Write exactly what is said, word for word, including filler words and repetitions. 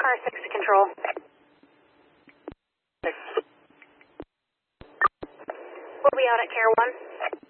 Car six to control. We'll be out at Care one.